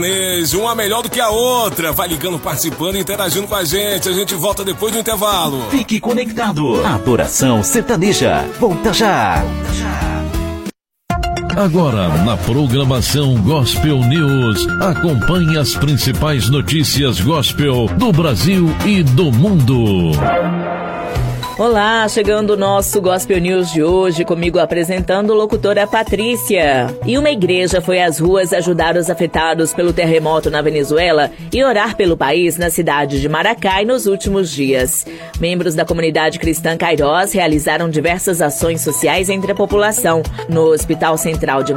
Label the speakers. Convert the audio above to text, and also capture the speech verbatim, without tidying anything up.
Speaker 1: Uma melhor do que a outra. Vai ligando, participando e interagindo com a gente. A gente volta depois do intervalo.
Speaker 2: Fique conectado. Adoração Sertaneja. Volta já. Volta já.
Speaker 3: Agora, na programação Gospel News, acompanhe as principais notícias gospel do Brasil e do mundo.
Speaker 4: Olá, chegando o nosso Gospel News de hoje, comigo apresentando locutora Patrícia. E uma igreja foi às ruas ajudar os afetados pelo terremoto na Venezuela e orar pelo país na cidade de Maracay nos últimos dias. Membros da comunidade cristã Cairós realizaram diversas ações sociais entre a população. No Hospital Central de